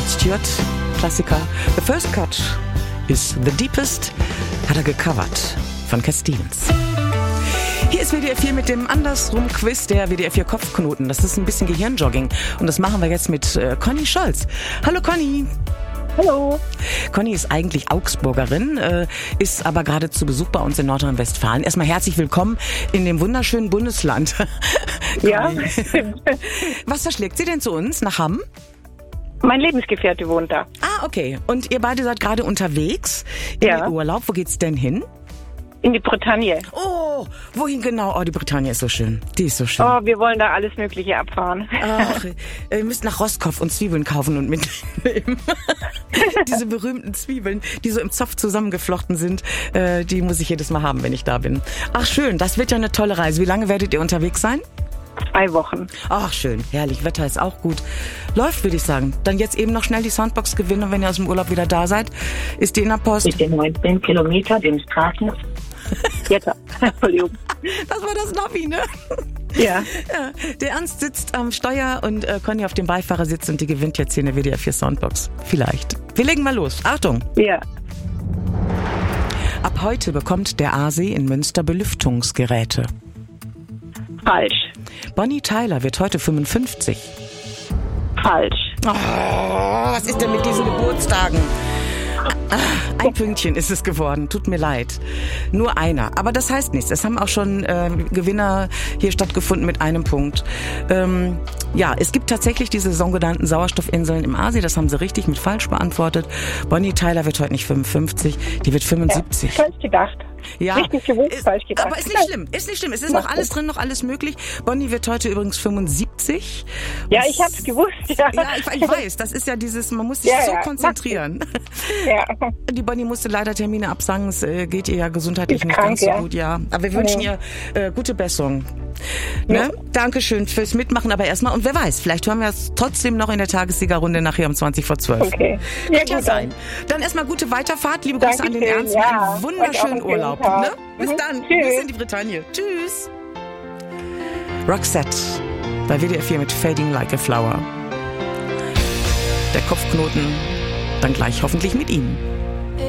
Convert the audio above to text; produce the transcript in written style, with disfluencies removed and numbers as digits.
Stewart, Klassiker. The First Cut is The Deepest, hat er gecovert von Cat Stevens. Hier ist WDR 4 mit dem Andersrum-Quiz der WDR 4 Kopfknoten. Das ist ein bisschen Gehirnjogging und das machen wir jetzt mit Conny Scholz. Hallo Conny. Hallo. Conny ist eigentlich Augsburgerin, ist aber gerade zu Besuch bei uns in Nordrhein-Westfalen. Erstmal herzlich willkommen in dem wunderschönen Bundesland. Ja. Was verschlägt sie denn zu uns, nach Hamm? Mein Lebensgefährte wohnt da. Ah, okay. Und ihr beide seid gerade unterwegs in den Urlaub. Wo geht's denn hin? In die Bretagne. Oh, wohin genau? Oh, die Bretagne ist so schön. Die ist so schön. Oh, wir wollen da alles Mögliche abfahren. Ach, ihr müsst nach Roscoff und Zwiebeln kaufen und mitnehmen. Diese berühmten Zwiebeln, die so im Zopf zusammengeflochten sind, die muss ich jedes Mal haben, wenn ich da bin. Ach, schön. Das wird ja eine tolle Reise. Wie lange werdet ihr unterwegs sein? 2 Wochen. Ach, schön. Herrlich. Wetter ist auch gut. Läuft, würde ich sagen. Dann jetzt eben noch schnell die Soundbox gewinnen und wenn ihr aus dem Urlaub wieder da seid, ist die in der Post. Mit den 19 Kilometer, den Straßen. Jetzt, Entschuldigung. Das war das Navi, ne? Ja. Ja. Der Ernst sitzt am Steuer und Conny auf dem Beifahrersitz und die gewinnt jetzt hier eine WDR 4 Soundbox. Vielleicht. Wir legen mal los. Achtung. Ja. Ab heute bekommt der Aasee in Münster Belüftungsgeräte. Falsch. Bonnie Tyler wird heute 55. Falsch. Oh, was ist denn mit diesen Geburtstagen? Ein Pünktchen ist es geworden, tut mir leid. Nur einer, aber das heißt nichts. Es haben auch schon Gewinner hier stattgefunden mit einem Punkt. Ja, es gibt tatsächlich diese sogenannten Sauerstoffinseln im Aasee, das haben sie richtig mit falsch beantwortet. Bonnie Tyler wird heute nicht 55, die wird 75. Ja, falsch gedacht. Ja, richtig gewusst, falsch gedacht. Aber ist nicht schlimm, ist nicht schlimm. Es ist noch alles drin, noch alles möglich. Bonnie wird heute übrigens 75. Ja, ich hab's gewusst. Ja, ja ich weiß, das ist ja dieses, man muss sich so konzentrieren. Ja. Die Bonnie musste leider Termine absagen, es geht ihr ja gesundheitlich nicht ganz so gut, ja. Aber wir wünschen ihr gute Besserung. Ne? Dankeschön fürs Mitmachen, aber erstmal, und wer weiß, vielleicht hören wir es trotzdem noch in der Tagessiegerrunde nachher um 20 vor 12. Okay. Könnte ja sein. Dann erstmal gute Weiterfahrt, liebe Grüße an den Ernst, einen wunderschönen Urlaub. Ne? Bis dann, bis in die Bretagne. Tschüss. Roxette bei WDR 4 mit Fading Like a Flower. Der Kopfknoten dann gleich hoffentlich mit ihm.